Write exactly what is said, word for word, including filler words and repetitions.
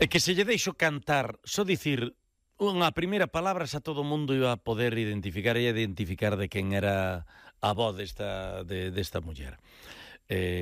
E que se lle deixo cantar, só dicir unha primeira palabra xa todo o mundo iba a poder identificar e identificar de quen era a voz desta, de, desta muller. Eh,